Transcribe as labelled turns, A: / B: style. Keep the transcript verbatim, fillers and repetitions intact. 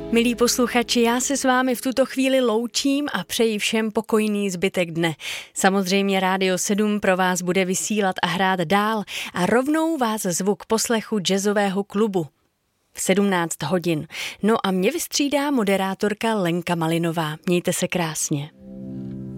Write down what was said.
A: Milí posluchači, já se s vámi v tuto chvíli loučím a přeji všem pokojný zbytek dne. Samozřejmě Rádio sedm pro vás bude vysílat a hrát dál a rovnou vás zvu k poslechu jazzového klubu v sedmnáct hodin. No a mě vystřídá moderátorka Lenka Malinová. Mějte se krásně.